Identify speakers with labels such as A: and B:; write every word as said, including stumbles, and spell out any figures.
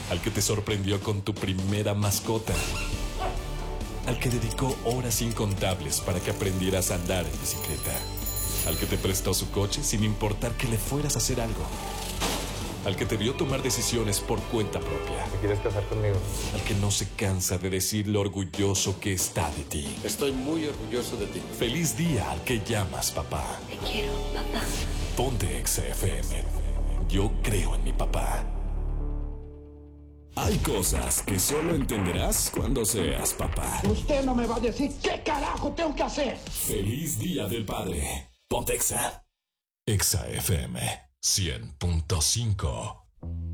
A: al que te sorprendió con tu primera mascota, al que dedicó horas incontables para que aprendieras a andar en bicicleta, al que te prestó su coche sin importar que le fueras a hacer algo, al que te vio tomar decisiones por cuenta propia.
B: ¿Te quieres casar conmigo?
A: Al que no se cansa de decir lo orgulloso que está de ti.
C: Estoy muy orgulloso de ti.
A: Feliz día al que llamas papá.
D: Te quiero, papá.
A: Ponte Exa F M. Yo creo en mi papá.
E: Hay cosas que solo entenderás cuando seas papá.
F: Usted no me va a decir qué carajo tengo que hacer.
E: Feliz Día del Padre. Ponte Exa.
A: Exa F M cien punto cinco.